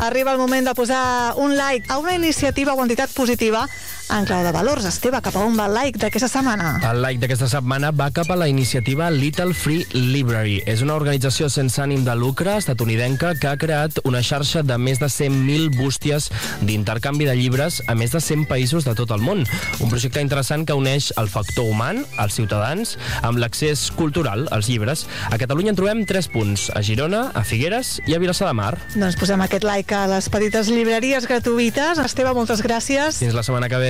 Arriba el moment de posar un like a una iniciativa o entitat positiva en clau de valors. Esteve, cap a on va el like d'aquesta setmana? El like d'aquesta setmana va cap a la iniciativa Little Free Library. És una organització sense ànim de lucre estatunidenca que ha creat una xarxa de més de 100.000 bústies d'intercanvi de llibres a més de 100 països de tot el món. Un projecte interessant que uneix el factor humà, els ciutadans, amb l'accés cultural als llibres. A Catalunya en trobem 3 punts, a Girona, a Figueres i a Vilassar de Mar. Doncs posem aquest like a les petites llibreries gratuïtes. Esteve, moltes gràcies. Fins la setmana que ve.